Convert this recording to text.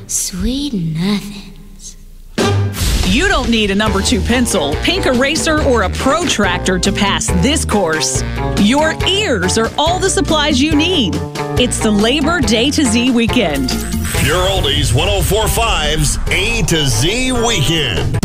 Sweet nothings. You don't need a number 2 pencil, pink eraser, or a protractor to pass this course. Your ears are all the supplies you need. It's the Labor Day to Z weekend. Pure Oldies 104.5's A to Z Weekend.